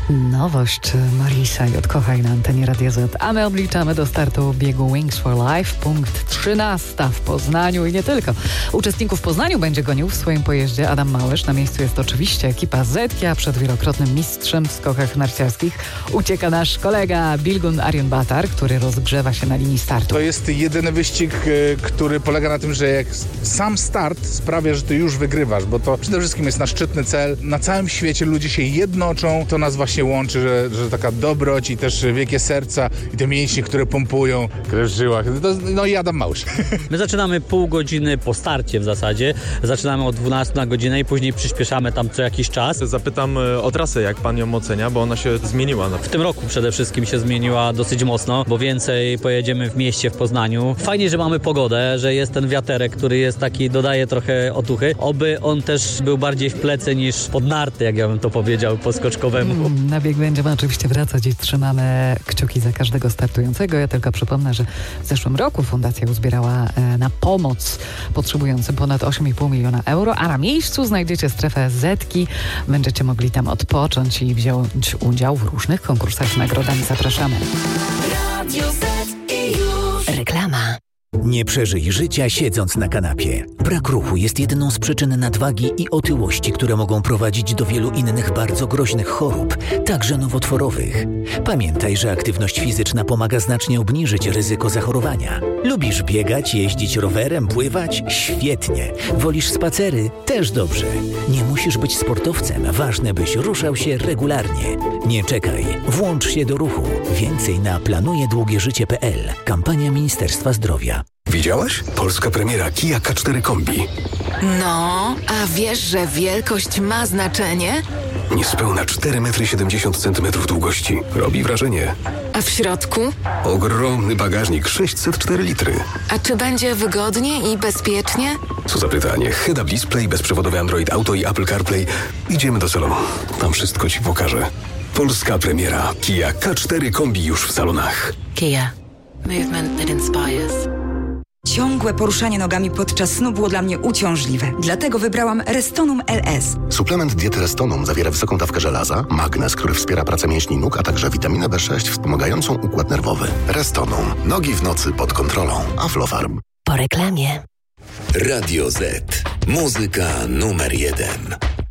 Nowość Marisa J. Kochaj na antenie Radia Z, a my obliczamy do startu biegu Wings for Life. Punkt 13 w Poznaniu i nie tylko. Uczestników w Poznaniu będzie gonił w swoim pojeździe Adam Małysz. Na miejscu jest oczywiście ekipa Zetki, a przed wielokrotnym mistrzem w skokach narciarskich ucieka nasz kolega Bilgun Arjunbatar, który rozgrzewa się na linii startu. To jest jedyny wyścig, który polega na tym, że jak sam start sprawia, że ty już wygrywasz, bo to przede wszystkim jest nasz szczytny cel. Na całym świecie ludzie się jednoczą, to nas właśnie łączy, że taka dobroć i też wielkie serca i te mięśnie, które pompują krew w żyłach. No i Adam Małysz. My zaczynamy pół godziny po starcie w zasadzie. Zaczynamy od 12 na godzinę i później przyspieszamy tam co jakiś czas. Zapytam o trasę, jak pan ją ocenia, bo ona się zmieniła. W tym roku przede wszystkim się zmieniła dosyć mocno, bo więcej pojedziemy w mieście w Poznaniu. Fajnie, że mamy pogodę, że jest ten wiaterek, który jest taki, dodaje trochę otuchy. Oby on też był bardziej w plecy niż pod narty, jak ja bym to powiedział po skoczkowemu. Na bieg będziemy oczywiście wracać i trzymamy kciuki za każdego startującego. Ja tylko przypomnę, że w zeszłym roku fundacja uzbierała na pomoc potrzebującym ponad 8,5 miliona euro, a na miejscu znajdziecie strefę Zetki. Będziecie mogli tam odpocząć i wziąć udział w różnych konkursach z nagrodami. Zapraszamy. Radio Z i już. Reklama. Nie przeżyj życia siedząc na kanapie. Brak ruchu jest jedną z przyczyn nadwagi i otyłości, które mogą prowadzić do wielu innych bardzo groźnych chorób, także nowotworowych. Pamiętaj, że aktywność fizyczna pomaga znacznie obniżyć ryzyko zachorowania. Lubisz biegać, jeździć rowerem, pływać? Świetnie. Wolisz spacery? Też dobrze. Nie musisz być sportowcem, ważne byś ruszał się regularnie. Nie czekaj, włącz się do ruchu. Więcej na planujedługieżycie.pl. Kampania Ministerstwa Zdrowia. Widziałaś? Polska premiera Kia K4 Kombi. No, a wiesz, że wielkość ma znaczenie? Niespełna 4,70 m długości. Robi wrażenie. A w środku? Ogromny bagażnik, 604 litry. A czy będzie wygodnie i bezpiecznie? Co za pytanie. Head-up display, bezprzewodowy Android Auto i Apple CarPlay. Idziemy do salonu. Tam wszystko ci pokażę. Polska premiera Kia K4 Kombi już w salonach. Kia. Movement that inspires. Ciągłe poruszanie nogami podczas snu było dla mnie uciążliwe. Dlatego wybrałam Restonum LS. Suplement diety Restonum zawiera wysoką dawkę żelaza, magnez, który wspiera pracę mięśni nóg, a także witaminę B6 wspomagającą układ nerwowy. Restonum. Nogi w nocy pod kontrolą. Aflofarm. Po reklamie. Radio Z. Muzyka numer 1.